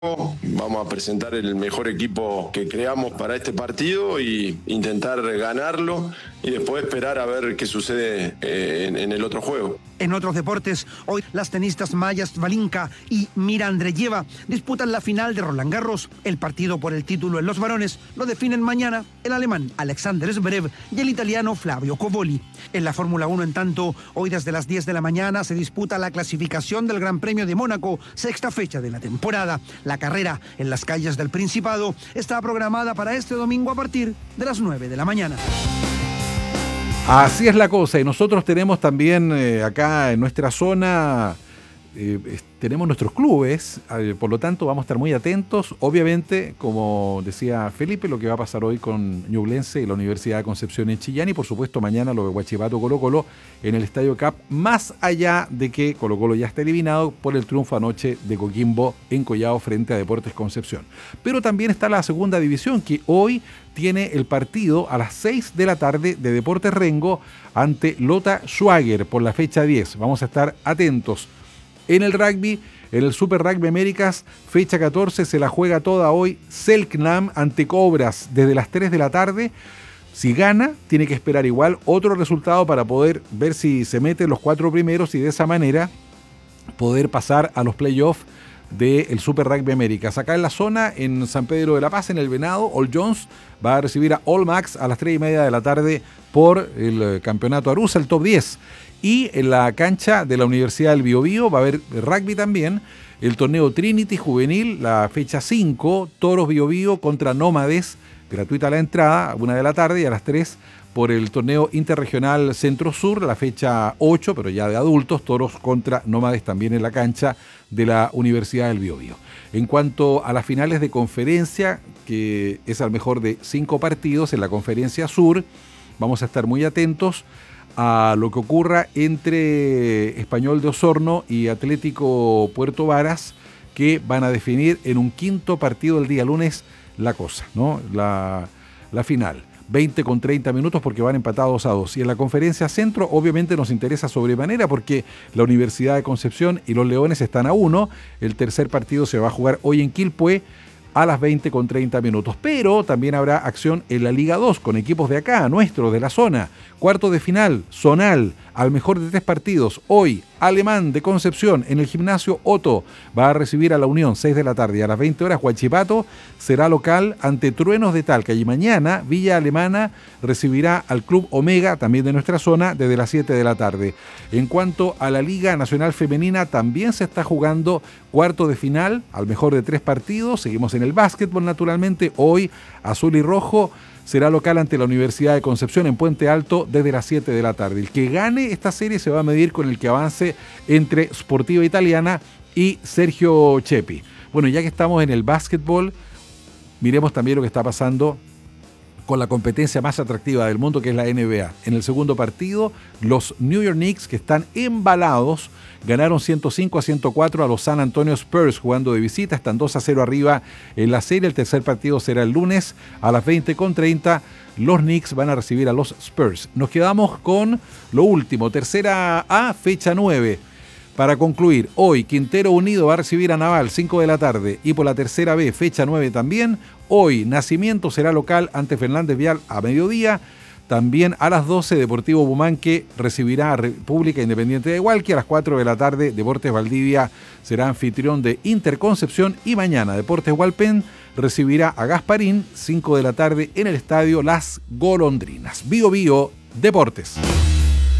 Vamos a presentar el mejor equipo que creamos para este partido y intentar ganarlo y después esperar a ver qué sucede en el otro juego. En otros deportes, hoy las tenistas Maya Svalinka y Mira Andreeva disputan la final de Roland Garros. El partido por el título en los varones lo definen mañana el alemán Alexander Zverev y el italiano Flavio Cobolli. En la Fórmula 1, en tanto, hoy desde las 10 de la mañana se disputa la clasificación del Gran Premio de Mónaco, sexta fecha de la temporada. La carrera en las calles del Principado está programada para este domingo a partir de las 9 de la mañana. Así es la cosa, y nosotros tenemos también acá en nuestra zona, tenemos nuestros clubes, por lo tanto vamos a estar muy atentos. Obviamente, como decía Felipe, lo que va a pasar hoy con Ñublense y la Universidad de Concepción en Chillán, y por supuesto mañana lo de Huachipato Colo-Colo en el Estadio Cap, más allá de que Colo-Colo ya está eliminado por el triunfo anoche de Coquimbo en Collao frente a Deportes Concepción. Pero también está la segunda división, que hoy tiene el partido a las 6 de la tarde de Deportes Rengo ante Lota Schwager por la fecha 10. Vamos a estar atentos. En el rugby, en el Super Rugby Américas, fecha 14, se la juega toda hoy Selknam ante Cobras desde las 3 de la tarde. Si gana, tiene que esperar igual otro resultado para poder ver si se meten los 4 primeros y de esa manera poder pasar a los playoffs del Super Rugby Américas. Acá en la zona, en San Pedro de la Paz, en el Venado, All Jones va a recibir a All Max a las 3:30 de la tarde por el campeonato Arusa, el top 10. Y en la cancha de la Universidad del Biobío va a haber rugby también, el torneo Trinity Juvenil, la fecha 5, Toros Biobío contra Nómades, gratuita la entrada, a 1 de la tarde, y a las 3 por el torneo interregional Centro-Sur, la fecha 8, pero ya de adultos, Toros contra Nómades también en la cancha de la Universidad del Biobío. En cuanto a las finales de conferencia, que es al mejor de 5 partidos en la Conferencia Sur, vamos a estar muy atentos a lo que ocurra entre Español de Osorno y Atlético Puerto Varas, que van a definir en un quinto partido el día lunes la cosa, ¿no? La final. 20 con 30 minutos porque van empatados a 2. Y en la Conferencia Centro obviamente nos interesa sobremanera porque la Universidad de Concepción y los Leones están a 1. El tercer partido se va a jugar hoy en Quilpué a las 20 con 30 minutos. Pero también habrá acción en la Liga 2 con equipos de acá, nuestros, de la zona. Cuarto de final, zonal, al mejor de 3 partidos. Hoy, Alemán de Concepción en el gimnasio Otto va a recibir a la Unión 6 de la tarde. Y a las 20 horas, Huachipato será local ante Truenos de Talca. Y mañana, Villa Alemana recibirá al Club Omega, también de nuestra zona, desde las 7 de la tarde. En cuanto a la Liga Nacional Femenina, también se está jugando cuarto de final, al mejor de 3 partidos. Seguimos en el básquetbol, naturalmente. Hoy, Azul y Rojo será local ante la Universidad de Concepción en Puente Alto desde las 7 de la tarde. El que gane esta serie se va a medir con el que avance entre Sportiva Italiana y Sergio Chepi. Bueno, ya que estamos en el básquetbol, miremos también lo que está pasando con la competencia más atractiva del mundo, que es la NBA. En el segundo partido, los New York Knicks, que están embalados, ganaron 105-104 a los San Antonio Spurs jugando de visita. Están 2-0 arriba en la serie. El tercer partido será el lunes a las 20:30. Los Knicks van a recibir a los Spurs. Nos quedamos con lo último. Tercera A, fecha 9. Para concluir, hoy Quintero Unido va a recibir a Naval 5 de la tarde. Y por la tercera B, fecha 9 también. Hoy Nacimiento será local ante Fernández Vial a mediodía. También a las 12, Deportivo Bumanque recibirá a República Independiente de Hualqui. A las 4 de la tarde, Deportes Valdivia será anfitrión de Interconcepción. Y mañana, Deportes Hualpén recibirá a Gasparín, 5 de la tarde, en el estadio Las Golondrinas. Bio Bio Deportes.